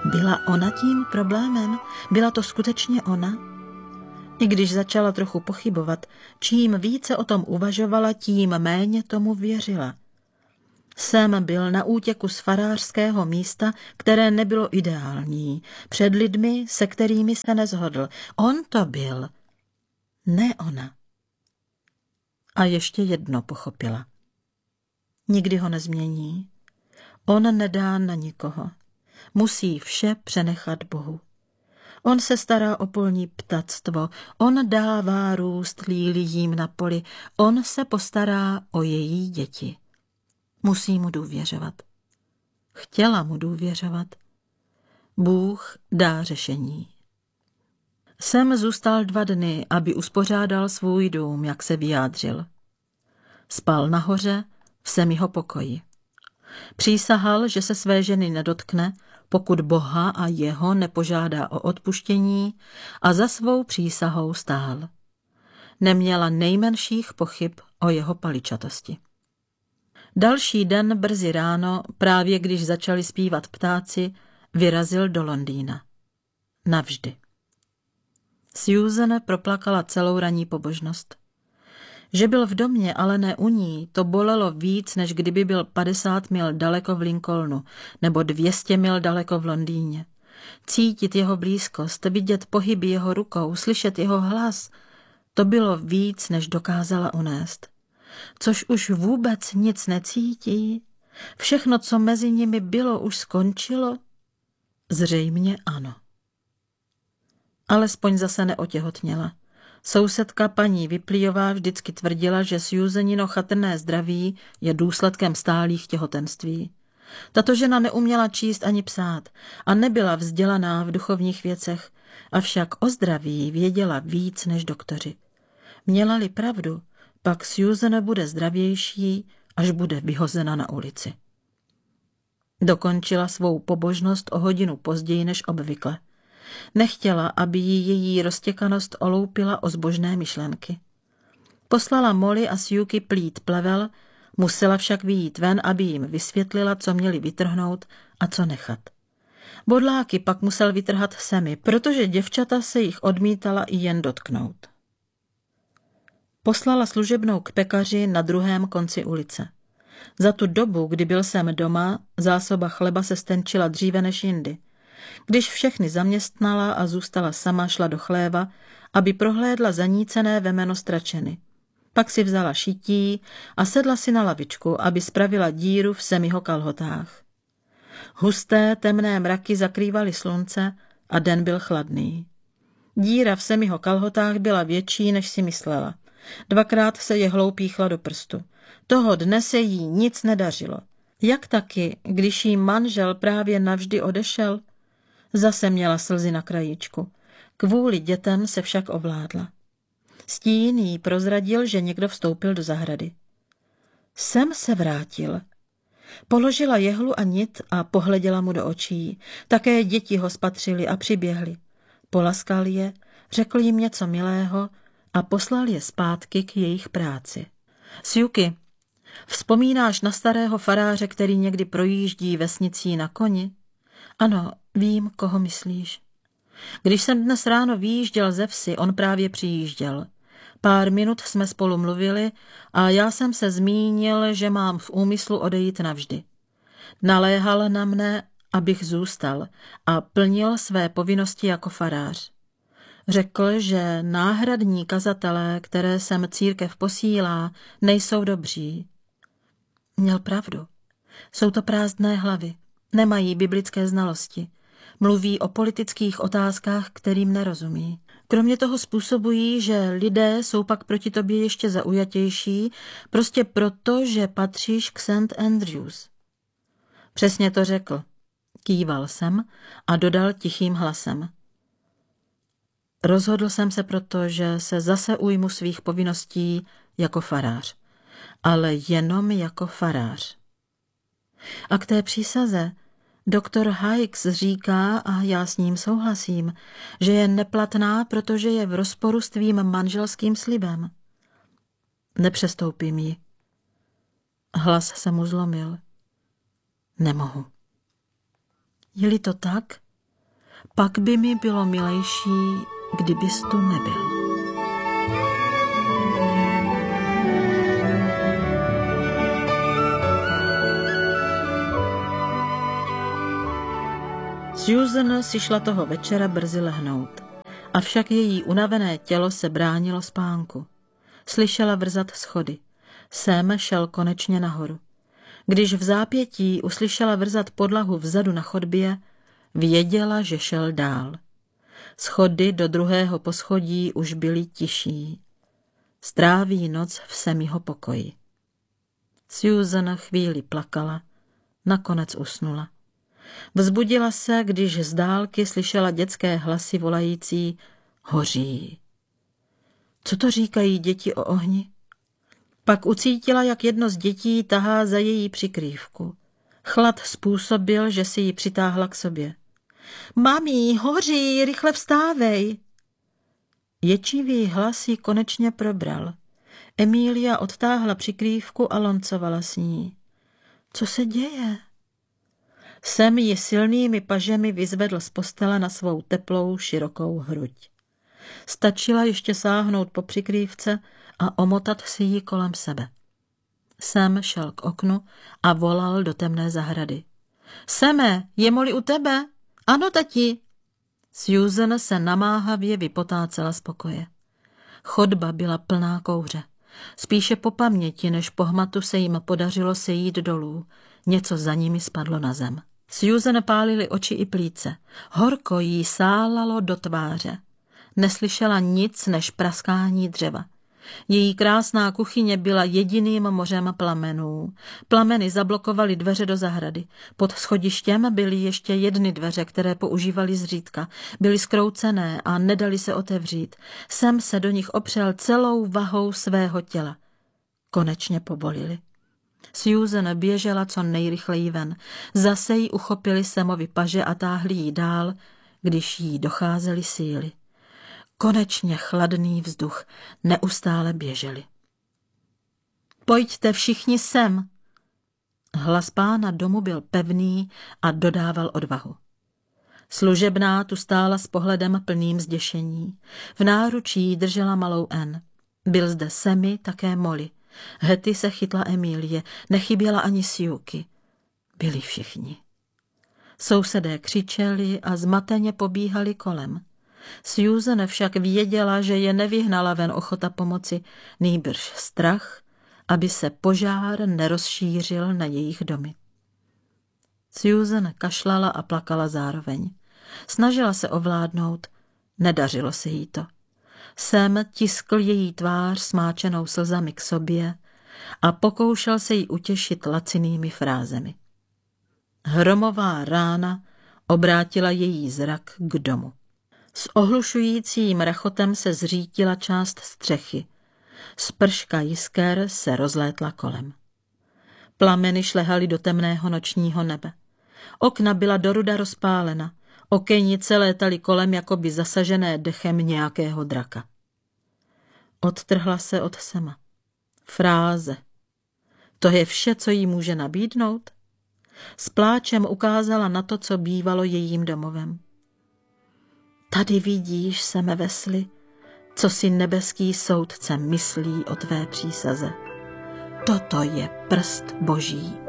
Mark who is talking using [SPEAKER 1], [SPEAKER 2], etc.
[SPEAKER 1] Byla ona tím problémem? Byla to skutečně ona? I když začala trochu pochybovat, čím více o tom uvažovala, tím méně tomu věřila. Sam byl na útěku z farářského místa, které nebylo ideální, před lidmi, se kterými se nezhodl. On to byl, ne ona. A ještě jedno pochopila. Nikdy ho nezmění. On nedá na nikoho. Musí vše přenechat Bohu. On se stará o polní ptactvo, on dává růst lílijím na poli, on se postará o její děti. Musí mu důvěřovat. Chtěla mu důvěřovat. Bůh dá řešení. Sam zůstal 2 dny, aby uspořádal svůj dům, jak se vyjádřil. Spal nahoře v Semiho pokoji. Přísahal, že se své ženy nedotkne, pokud Boha a jeho nepožádá o odpuštění, a za svou přísahou stál. Neměla nejmenších pochyb o jeho paličatosti. Další den brzy ráno, právě když začali zpívat ptáci, vyrazil do Londýna. Navždy. Susan proplakala celou ranní pobožnost. Že byl v domě, ale ne u ní, to bolelo víc, než kdyby byl 50 mil daleko v Lincolnu nebo 200 mil daleko v Londýně. Cítit jeho blízkost, vidět pohyby jeho rukou, slyšet jeho hlas, to bylo víc, než dokázala unést. Což už vůbec nic necítí? Všechno, co mezi nimi bylo, už skončilo? Zřejmě ano. Alespoň zase neotěhotněla. Sousedka paní Vyplíjová vždycky tvrdila, že Susanino chatrné zdraví je důsledkem stálých těhotenství. Tato žena neuměla číst ani psát a nebyla vzdělaná v duchovních věcech, avšak o zdraví věděla víc než doktoři. Měla-li pravdu, pak Susan bude zdravější, až bude vyhozena na ulici. Dokončila svou pobožnost o hodinu později než obvykle. Nechtěla, aby jí její roztěkanost oloupila o zbožné myšlenky. Poslala Molly a Suky plít plevel, musela však vyjít ven, aby jim vysvětlila, co měli vytrhnout a co nechat. Bodláky pak musel vytrhat Sammy, protože děvčata se jich odmítala i jen dotknout. Poslala služebnou k pekaři na druhém konci ulice. Za tu dobu, kdy byl Sam doma, zásoba chleba se stenčila dříve než jindy. Když všechny zaměstnala a zůstala sama, šla do chléva, aby prohlédla zanícené vemeno stračeny. Pak si vzala šití a sedla si na lavičku, aby spravila díru v Semiho kalhotách. Husté, temné mraky zakrývaly slunce a den byl chladný. Díra v Semiho kalhotách byla větší, než si myslela. 2krát se je hloupíchla do prstu. Toho dne se jí nic nedařilo. Jak taky, když jí manžel právě navždy odešel? Zase měla slzy na krajíčku. Kvůli dětem se však ovládla. Stín jí prozradil, že někdo vstoupil do zahrady. Sam se vrátil. Položila jehlu a nit a pohleděla mu do očí. Také děti ho spatřili a přiběhli. Polaskal je, řekl jim něco milého a poslal je zpátky k jejich práci. Suky, vzpomínáš na starého faráře, který někdy projíždí vesnicí na koni? Ano, vím, koho myslíš. Když jsem dnes ráno vyjížděl ze vsi, on právě přijížděl. Pár minut jsme spolu mluvili a já jsem se zmínil, že mám v úmyslu odejít navždy. Naléhal na mne, abych zůstal a plnil své povinnosti jako farář. Řekl, že náhradní kazatelé, které sem církev posílá, nejsou dobří. Měl pravdu. Jsou to prázdné hlavy. Nemají biblické znalosti. Mluví o politických otázkách, kterým nerozumí. Kromě toho způsobují, že lidé jsou pak proti tobě ještě zaujatější, prostě proto, že patříš k St. Andrews. Přesně to řekl. Kýval jsem a dodal tichým hlasem. Rozhodl jsem se proto, že se zase ujmu svých povinností jako farář, ale jenom jako farář. A k té přísaze doktor Hikes říká, a já s ním souhlasím, že je neplatná, protože je v rozporu s tvým manželským slibem. Nepřestoupím ji. Hlas se mu zlomil. Nemohu. Je-li to tak, Pak by mi bylo milejší, kdybys tu nebyl. Susan si šla toho večera brzy lehnout, avšak její unavené tělo se bránilo spánku. Slyšela vrzat schody. Sam šel konečně nahoru. Když v zápětí uslyšela vrzat podlahu vzadu na chodbě, věděla, že šel dál. Schody do druhého poschodí už byly tiší. Stráví noc v Sammyho pokoji. Susan chvíli plakala, nakonec usnula. Vzbudila se, když z dálky slyšela dětské hlasy volající hoří. Co to říkají děti o ohni? Pak ucítila, jak jedno z dětí tahá za její přikrývku. Chlad způsobil, že si ji přitáhla k sobě. Mami, hoří, rychle vstávej. Ječivý hlas ji konečně probral. Emilia odtáhla přikrývku a loncovala s ní. Co se děje? Sam ji silnými pažemi vyzvedl z postele na svou teplou, širokou hruď. Stačila ještě sáhnout po přikrývce a omotat si ji kolem sebe. Sam šel k oknu a volal do temné zahrady. Seme, je Molly u tebe? Ano, tati. Susan se namáhavě vypotácela z pokoje. Chodba byla plná kouře. Spíše po paměti, než po hmatu se jim podařilo sejít dolů. Něco za nimi spadlo na zem. Susan pálily oči i plíce. Horko jí sálalo do tváře. Neslyšela nic než praskání dřeva. Její krásná kuchyně byla jediným mořem plamenů. Plameny zablokovaly dveře do zahrady. Pod schodištěm byly ještě jedny dveře, které používali zřídka. Byly zkroucené a nedali se otevřít. Sam se do nich opřel celou vahou svého těla. Konečně povolili. Susan běžela co nejrychleji ven. Zase jí uchopili Samovi paže a táhli jí dál, když jí docházely síly. Konečně chladný vzduch, neustále běželi. Pojďte všichni sem. Hlas pána domu byl pevný a dodával odvahu. Služebná tu stála s pohledem plným zděšení. V náručí držela malou Ann. Byl zde Sammy, také Molly. Hetty se chytla Emilie, nechyběla ani Sjuky. Byli všichni. Sousedé křičeli a zmateně pobíhali kolem. Susan však věděla, že je nevyhnala ven ochota pomoci, nýbrž strach, aby se požár nerozšířil na jejich domy. Susan kašlala a plakala zároveň. Snažila se ovládnout, nedařilo se jí to. Sam tiskl její tvář smáčenou slzami k sobě a pokoušel se jí utěšit lacinými frázemi. Hromová rána obrátila její zrak k domu. S ohlušujícím rachotem se zřítila část střechy. Sprška jisker se rozlétla kolem. Plameny šlehaly do temného nočního nebe. Okna byla doruda rozpálena. Okejnice létaly kolem, jako by zasažené dechem nějakého draka. Odtrhla se od Sama. Fráze. To je vše, co jí může nabídnout? S pláčem ukázala na to, co bývalo jejím domovem. Tady vidíš, Seme Wesley, co si nebeský soudce myslí o tvé přísaze. Toto je prst Boží.